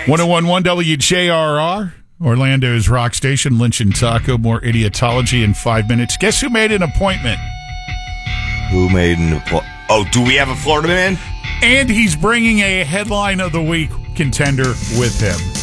1011 WJRR, Orlando's rock station, Lynch and Taco. More idiotology in 5 minutes. Guess who made an appointment? Who made an appointment? Oh, do we have a Florida man? And he's bringing a headline of the week contender with him.